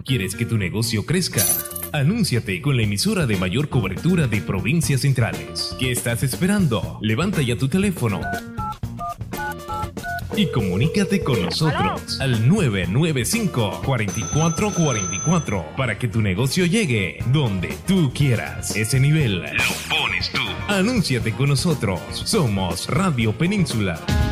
¿Quieres que tu negocio crezca? Anúnciate con la emisora de mayor cobertura de provincias centrales. ¿Qué estás esperando? Levanta ya tu teléfono y comunícate con nosotros al 995-4444 para que tu negocio llegue donde tú quieras. Ese nivel lo pones tú. Anúnciate con nosotros. Somos Radio Península.